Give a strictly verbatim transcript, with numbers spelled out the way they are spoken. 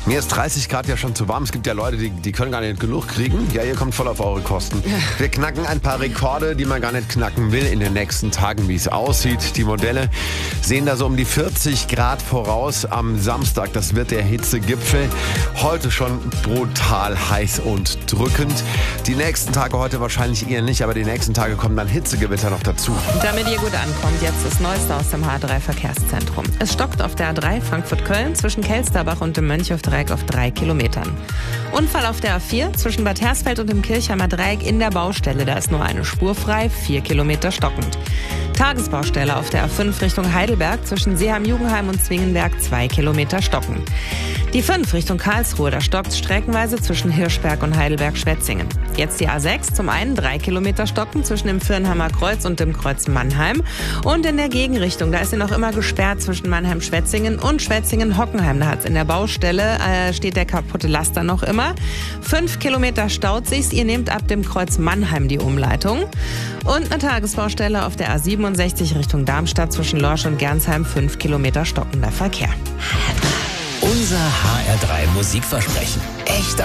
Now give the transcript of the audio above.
Mir ist dreißig Grad ja schon zu warm. Es gibt ja Leute, die, die können gar nicht genug kriegen. Ja, ihr kommt voll auf eure Kosten. Wir knacken ein paar Rekorde, die man gar nicht knacken will in den nächsten Tagen, wie es aussieht. Die Modelle sehen da so um die vierzig Grad voraus am Samstag. Das wird der Hitzegipfel. Heute schon brutal heiß und drückend. Die nächsten Tage heute wahrscheinlich eher nicht, aber die nächsten Tage kommen dann Hitzegewitter noch dazu. Damit ihr gut ankommt, jetzt das Neueste aus dem H drei Verkehrszentrum. Es stockt auf der A drei Frankfurt-Köln zwischen Kelsterbach und dem Mönchhofdreieck auf drei Kilometern. Unfall auf der A vier zwischen Bad Hersfeld und dem Kirchheimer Dreieck in der Baustelle. Da ist nur eine Spur frei, vier Kilometer stockend. Tagesbaustelle auf der A fünf Richtung Heidelberg zwischen Seeheim-Jugenheim und Zwingenberg, zwei Kilometer stockend. Die fünf Richtung Karlsruhe, da stockt streckenweise zwischen Hirschberg und Heidelberg-Schwetzingen. Jetzt die A sechs, zum einen drei Kilometer stocken zwischen dem Viernheimer Kreuz und dem Kreuz Mannheim. Und in der Gegenrichtung, da ist sie noch immer gesperrt zwischen Mannheim-Schwetzingen und Schwetzingen-Hockenheim. Da hat's in der Baustelle, äh, steht der kaputte Laster noch immer. Fünf Kilometer staut sich's, ihr nehmt ab dem Kreuz Mannheim die Umleitung. Und eine Tagesbaustelle auf der A siebenundsechzig Richtung Darmstadt zwischen Lorsch und Gernsheim, fünf Kilometer stockender Verkehr. Unser H R drei Musikversprechen. Echter